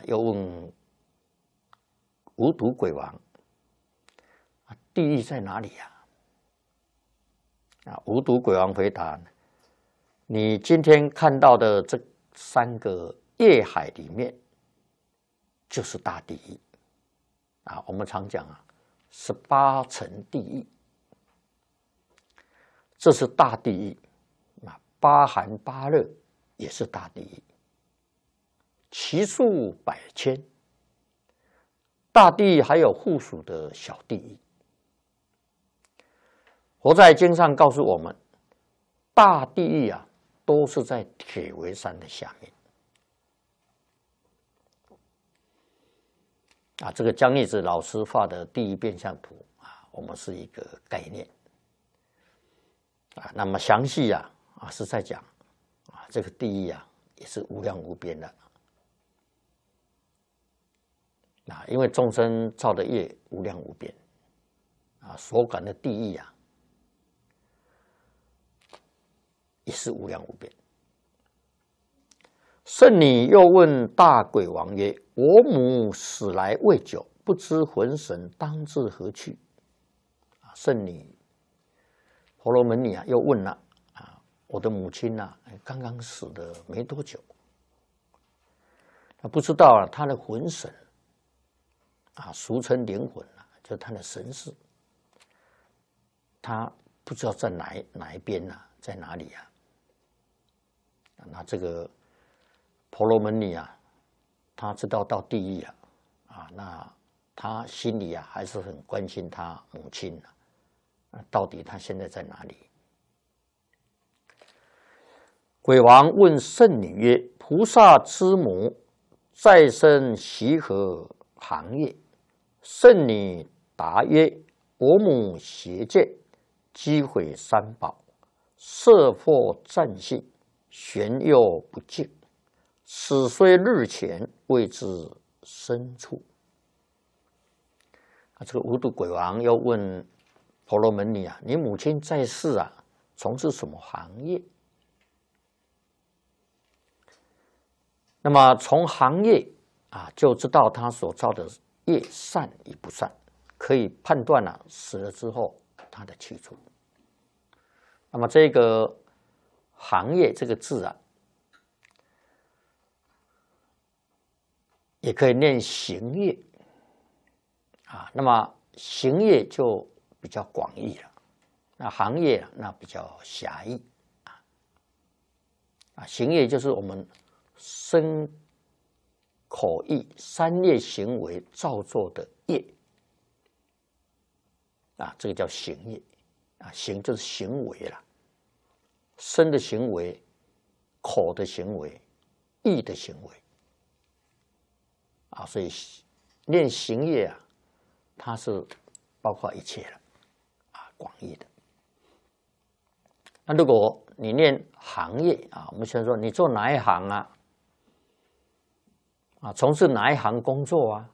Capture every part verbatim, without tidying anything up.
又问无毒鬼王：啊，地狱在哪里呀？啊，无毒鬼王回答：你今天看到的这三个业海里面，就是大地狱。啊，我们常讲啊，十八层地狱，这是大地狱。啊，八寒八热也是大地狱，其数百千。大地狱还有附属的小地狱。佛在经上告诉我们，大地狱啊，都是在铁围山的下面。啊，这个江义子老师画的地狱变相图啊，我们是一个概念。啊，那么详细啊啊是在讲啊，这个地狱啊也是无量无边的。啊，因为众生造的业无量无边，啊，所感的地狱啊也是无量无边。圣女又问大鬼王曰：“我母死来未久，不知魂神当至何去？”啊，圣女婆罗门女啊，又问了啊，我的母亲呐、啊，刚刚死的没多久，她不知道啊，她的魂神啊，俗称灵魂啊，就是她的神识，她不知道在哪哪一边啊，在哪里啊？那这个婆罗门女啊，她知道到地狱啊，啊，那她心里啊还是很关心她母亲啊，到底她现在在哪里？鬼王问圣女曰：“菩萨之母再生习何行业？”圣女答曰：“我母邪见，击毁三宝，色惑占性，玄佑不净。此虽日前，未知深处。”啊，这个无毒鬼王又问婆罗门女啊：“你母亲在世啊，从事什么行业？”那么从行业啊，就知道他所造的业善与不善，可以判断了、啊、死了之后他的去处。那么这个行业这个字啊，也可以念行业啊。那么行业就比较广义了，那行业啊，那比较狭义啊。啊，行业就是我们身口意三业行为造作的业啊，这个叫行业啊。行就是行为了，身的行为、口的行为、意的行为啊，所以念行业啊，它是包括一切了啊，广义的。那如果你念行业啊，我们先说你做哪一行啊？啊，从事哪一行工作啊？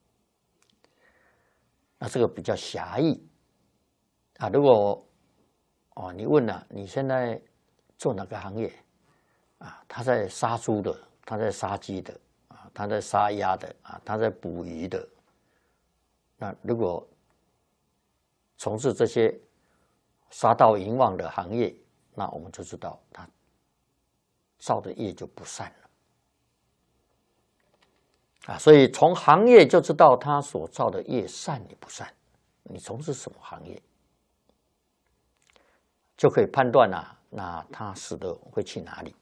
那这个比较狭义啊。如果哦，你问了、啊、你现在做哪个行业啊？他在杀猪的，他在杀鸡的啊，他在杀鸭的啊，他在捕鱼的。那如果从事这些杀盗淫妄的行业，那我们就知道他造的业就不善了。啊，所以从行业就知道他所造的业善与不善。你从事什么行业，就可以判断啊，那他死的会去哪里？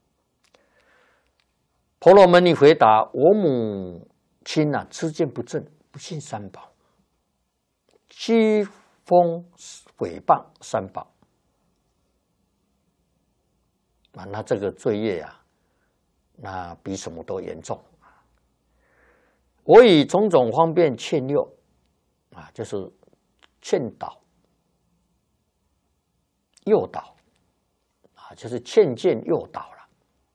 婆罗门女回答：“我母亲啊，知见不正，不信三宝，讥讽诽谤三宝啊，那这个罪业啊，那比什么都严重。我以种种方便劝诱啊，就是劝导、诱导啊，就是劝谏诱导了。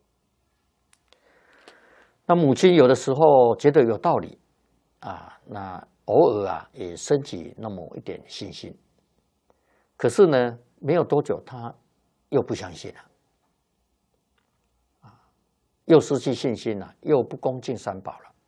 那母亲有的时候觉得有道理啊，那偶尔啊也升起那么一点信心，可是呢，没有多久他又不相信了，啊，又失去信心了，又不恭敬三宝了。